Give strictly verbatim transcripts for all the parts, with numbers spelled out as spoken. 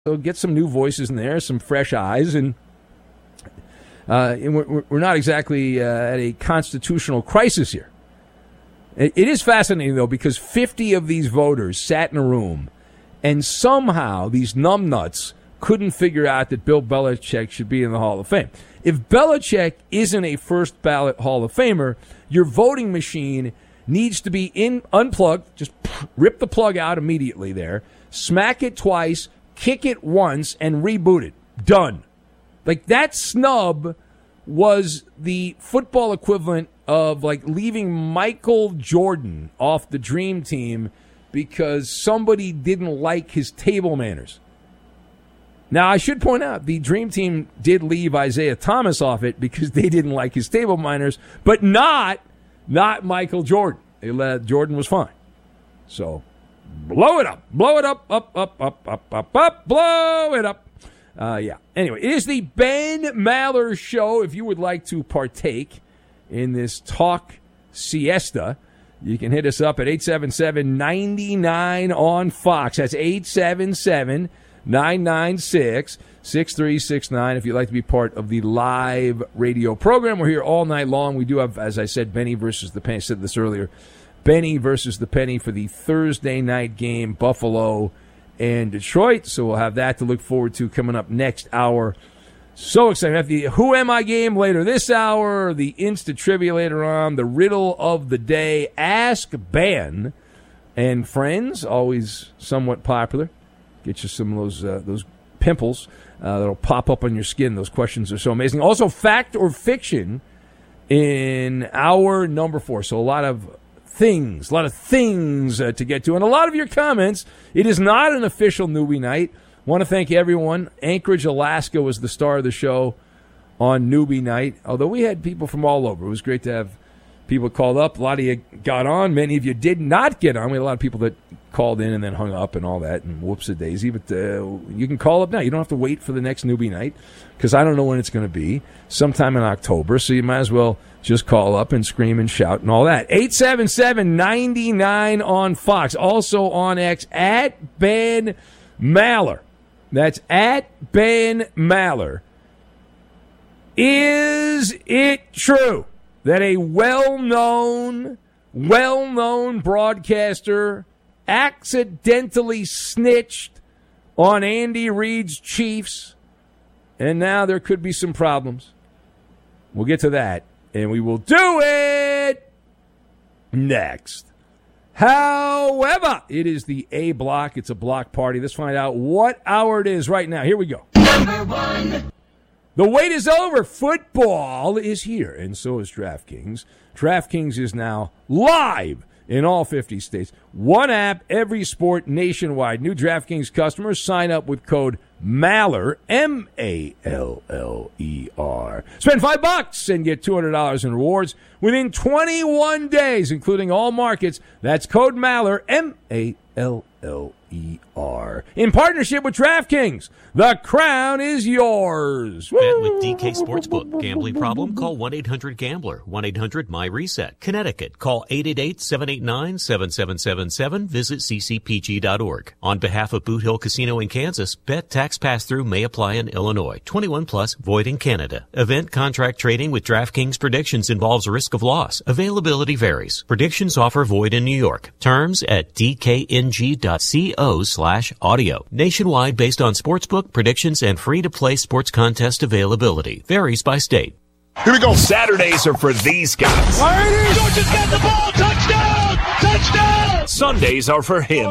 So get some new voices in there, some fresh eyes, and, uh, and we're, we're not exactly uh, at a constitutional crisis here. It, it is fascinating, though, because fifty of these voters sat in a room, and somehow these numbnuts couldn't figure out that Bill Belichick should be in the Hall of Fame. If Belichick isn't a first-ballot Hall of Famer, your voting machine needs to be in unplugged, just rip the plug out immediately there, smack it twice, kick it once, and reboot it. Done. Like, that snub was the football equivalent of, like, leaving Michael Jordan off the Dream Team because somebody didn't like his table manners. Now, I should point out, the Dream Team did leave Isaiah Thomas off it because they didn't like his table manners, but not, not Michael Jordan. They let, Jordan was fine. So, blow it up. Blow it up, up, up, up, up, up, up. Blow it up. Uh, yeah. Anyway, it is the Ben Maller Show. If you would like to partake in this talk siesta, you can hit us up at eight seven seven, nine nine on Fox. That's eight seven seven, nine nine six, six three six nine if you'd like to be part of the live radio program. We're here all night long. We do have, as I said, Benny versus the Penny. I said this earlier. Benny versus the Penny for the Thursday night game, Buffalo and Detroit. So we'll have that to look forward to coming up next hour. So excited. We have the Who Am I game later this hour, the Insta Trivia later on, the Riddle of the Day, Ask Ben, and Friends, always somewhat popular. Get you some of those uh, those pimples uh, that'll pop up on your skin. Those questions are so amazing. Also, Fact or Fiction in hour number four. So a lot of things, a lot of things uh, to get to, and a lot of your comments. It is not an official newbie night. Want to thank everyone. Anchorage, Alaska was the star of the show on newbie night, although we had people from all over. It was great to have people called up. A lot of you got on. Many of you did not get on. We had a lot of people that called in and then hung up and all that, and whoops-a-daisy. But uh, you can call up now. You don't have to wait for the next newbie night because I don't know when it's going to be. Sometime in October, so you might as well just call up and scream and shout and all that. eight seven seven, nine nine on Fox. Also on X, at Ben Maller. That's at Ben Maller. Is it true that a well-known, well-known broadcaster accidentally snitched on Andy Reid's Chiefs, and now there could be some problems? We'll get to that, and we will do it next. However, it is the A block. It's a block party. Let's find out what hour it is right now. Here we go. Number one. The wait is over. Football is here, and so is DraftKings. DraftKings is now live in all fifty states. One app, every sport, nationwide. New DraftKings customers sign up with code Maller, M A L L E R. Spend five bucks and get two hundred dollars in rewards within twenty-one days, including all markets. That's code Maller, M A L L E R. In partnership with DraftKings, the crown is yours. Bet with D K Sportsbook. Gambling problem? Call one eight hundred gambler. one eight hundred my reset. Connecticut. Call eight eight eight, seven eight nine, seven seven seven seven. Visit c c p g dot org. On behalf of Boot Hill Casino in Kansas, bet tax pass-through may apply in Illinois. twenty-one plus, void in Canada. Event contract trading with DraftKings Predictions involves risk of loss. Availability varies. Predictions offer void in New York. Terms at d k n g dot co slash audio. Nationwide based on sportsbook, predictions, and free-to-play sports contest availability. Varies by state. Here we go. Saturdays are for these guys. Georgia's got the ball. Touchdown! Touchdown! Sundays are for him.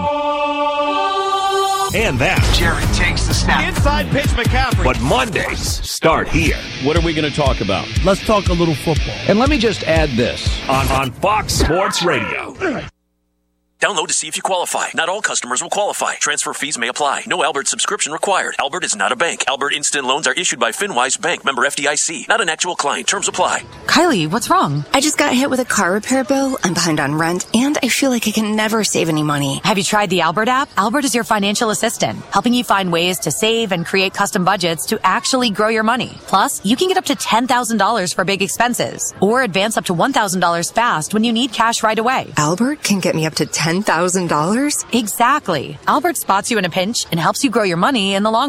And that. Jared takes the snap. Inside pitch, McCaffrey. But Mondays start here. What are we going to talk about? Let's talk a little football. And let me just add this. On, on Fox Sports Radio. Download to see if you qualify. Not all customers will qualify. Transfer fees may apply. No Albert subscription required. Albert is not a bank. Albert Instant Loans are issued by FinWise Bank, member F D I C. Not an actual client. Terms apply. Kylie, what's wrong? I just got hit with a car repair bill. I'm behind on rent, and I feel like I can never save any money. Have you tried the Albert app? Albert is your financial assistant, helping you find ways to save and create custom budgets to actually grow your money. Plus, you can get up to ten thousand dollars for big expenses, or advance up to one thousand dollars fast when you need cash right away. Albert can get me up to ten ten thousand dollars? Exactly. Albert spots you in a pinch and helps you grow your money in the long